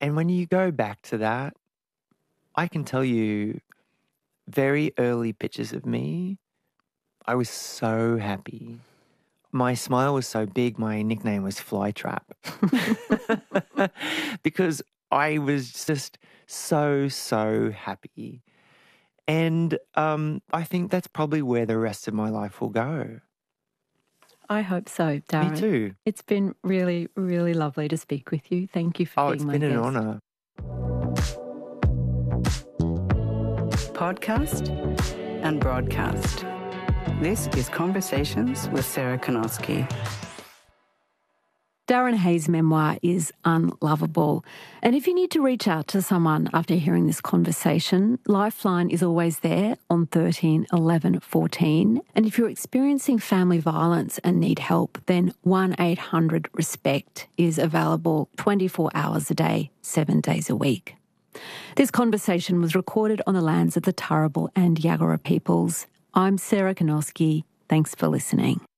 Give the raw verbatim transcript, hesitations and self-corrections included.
And when you go back to that, I can tell you very early pictures of me, I was so happy. My smile was so big, my nickname was Flytrap. Because I was just so, so happy. And um, I think that's probably where the rest of my life will go. I hope so, Darren. Me too. It's been really, really lovely to speak with you. Thank you for oh, being my guest. Oh, it's been an honour. Podcast and broadcast. This is Conversations with Sarah Konosky. Darren Hay's memoir is Unlovable. And if you need to reach out to someone after hearing this conversation, Lifeline is always there on thirteen eleven fourteen. And if you're experiencing family violence and need help, then one eight hundred RESPECT is available twenty-four hours a day, seven days a week. This conversation was recorded on the lands of the Turrbal and Yagara peoples. I'm Sarah Konosky. Thanks for listening.